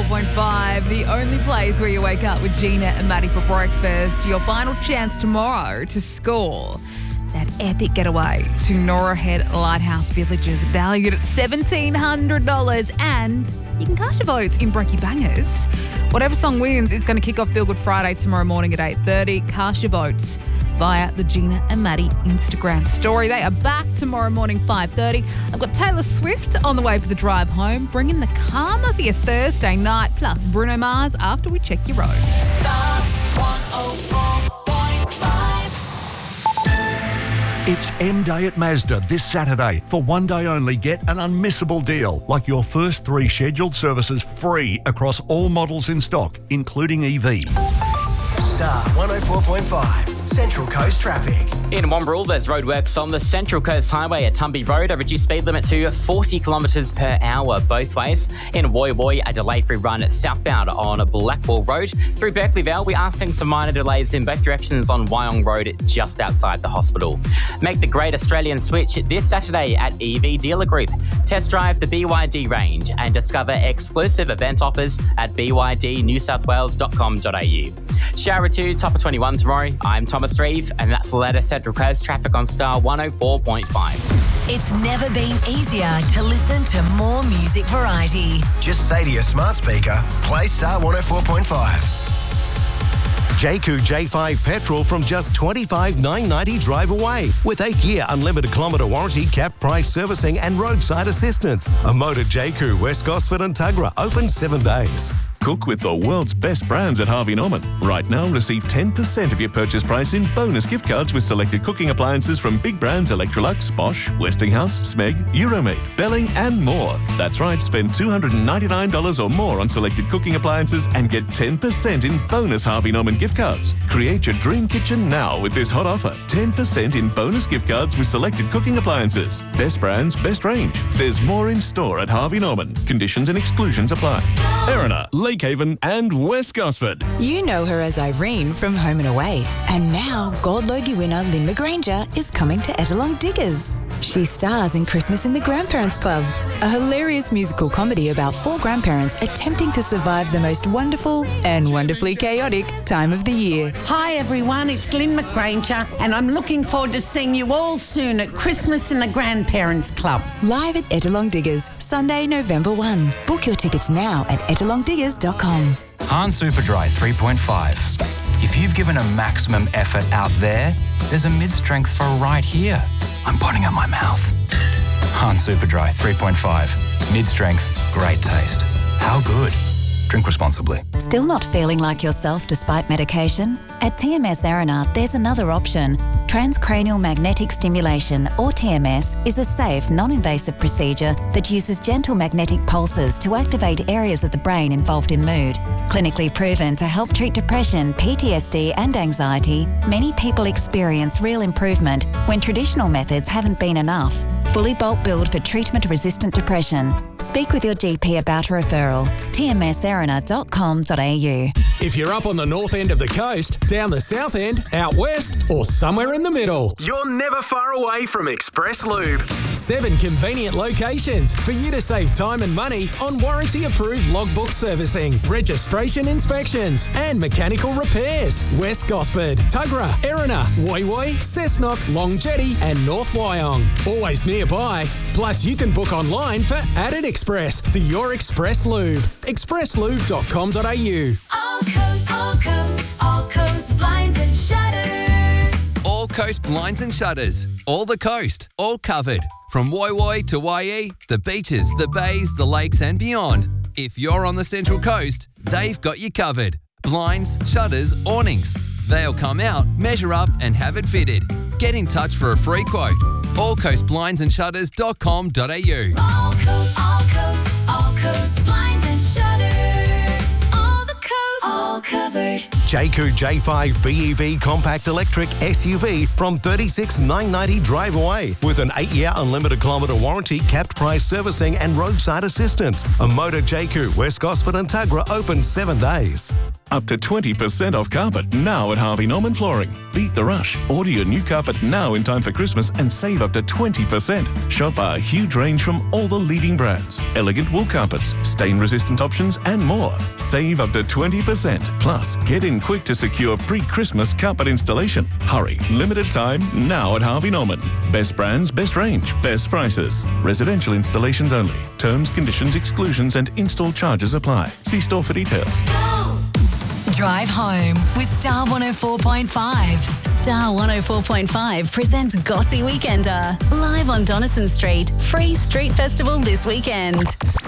104.5, the only place where you wake up with Gina and Maddie for breakfast. Your final chance tomorrow to score that epic getaway to Nora Head Lighthouse Villages, valued at $1,700. And you can cast your votes in Breaky Bangers. Whatever song wins is going to kick off Feel Good Friday tomorrow morning at 8:30. Cast your votes via the Gina and Maddie Instagram story. They are back tomorrow morning, 5:30. I've got Taylor Swift on the way for the drive home, bringing the calmer for your Thursday night, plus Bruno Mars after we check your road. Star 104.5. It's M Day at Mazda this Saturday. For one day only, get an unmissable deal, like your first 3 scheduled services free across all models in stock, including EV. Star 104.5, Central Coast Traffic. In Wamberal, there's roadworks on the Central Coast Highway at Tumby Road, a reduced speed limit to 40 kilometres per hour both ways. In Woy Woy, a delay-free run southbound on Blackwall Road. Through Berkeley Vale, we are seeing some minor delays in both directions on Wyong Road just outside the hospital. Make the Great Australian Switch this Saturday at EV Dealer Group. Test drive the BYD range and discover exclusive event offers at bydnewsouthwales.com.au. Shower 2, top of 21 tomorrow. I'm Thomas Reeve, and that's the latest Central Coast traffic on Star 104.5. It's never been easier to listen to more music variety. Just say to your smart speaker, play Star 104.5. Jayco J5 petrol from just $25,990 drive away with 8-year unlimited kilometre warranty, cap price servicing and roadside assistance. A motor Jayco, West Gosford and Tuggerah, open 7 days. Cook with the world's best brands at Harvey Norman. Right now, receive 10% of your purchase price in bonus gift cards with selected cooking appliances from big brands Electrolux, Bosch, Westinghouse, Smeg, Euromaid, Belling and more. That's right, spend $299 or more on selected cooking appliances and get 10% in bonus Harvey Norman gift cards. Create your dream kitchen now with this hot offer. 10% in bonus gift cards with selected cooking appliances. Best brands, best range. There's more in store at Harvey Norman. Conditions and exclusions apply. Erina, Lakehaven and West Gosford. You know her as Irene from Home and Away. And now Gold Logie winner Lynn McGranger is coming to Ettalong Diggers. She stars in Christmas in the Grandparents Club, a hilarious musical comedy about 4 grandparents attempting to survive the most wonderful and wonderfully chaotic time of the year. Hi everyone, it's Lynn McGranger and I'm looking forward to seeing you all soon at Christmas in the Grandparents Club. Live at Ettalong Diggers, Sunday, November 1. Book your tickets now at ettalongdiggers.com. Han Superdry 3.5. If you've given a maximum effort out there, there's a mid-strength for right here. I'm putting in my mouth. Han Superdry 3.5. Mid-strength, great taste. How good? Drink responsibly. Still not feeling like yourself despite medication? At TMS Erina, there's another option. Transcranial magnetic stimulation, or TMS, is a safe, non-invasive procedure that uses gentle magnetic pulses to activate areas of the brain involved in mood. Clinically proven to help treat depression, PTSD and anxiety, many people experience real improvement when traditional methods haven't been enough. Fully bulk billed for treatment-resistant depression. Speak with your GP about a referral. tmserina.com.au. If you're up on the north end of the coast, down the south end, out west, or somewhere in the middle, you're never far away from Express Lube. 7 convenient locations for you to save time and money on warranty-approved logbook servicing, registration inspections, and mechanical repairs. West Gosford, Tuggerah, Erina, Woy Woy, Cessnock, Long Jetty, and North Wyong. Always nearby. Plus, you can book online for Added Express to your Express Lube. expresslube.com.au. All coast blinds and shutters. All Coast Blinds and Shutters. All the coast, all covered. From Woy Woy to Waihee, the beaches, the bays, the lakes and beyond. If you're on the Central Coast, they've got you covered. Blinds, shutters, awnings. They'll come out, measure up and have it fitted. Get in touch for a free quote. allcoastblindsandShutters.com.au. All coast blinds and shutters. All the coast, all covered. Jayco J5 BEV compact electric SUV from $36,990 drive away with an 8-year unlimited kilometre warranty, capped price servicing and roadside assistance. A motor Jayco, West Gosford and Tuggerah, open 7 days. Up to 20% off carpet now at Harvey Norman Flooring. Beat the rush. Order your new carpet now in time for Christmas and save up to 20%. Shop our huge range from all the leading brands. Elegant wool carpets, stain-resistant options and more. Save up to 20%. Plus, get in quick to secure pre-Christmas carpet installation. Hurry. Limited time now at Harvey Norman. Best brands, best range, best prices. Residential installations only. Terms, conditions, exclusions and install charges apply. See store for details. Drive home with Star 104.5. Star 104.5 presents Gossy Weekender live on Donison Street. Free street festival this weekend.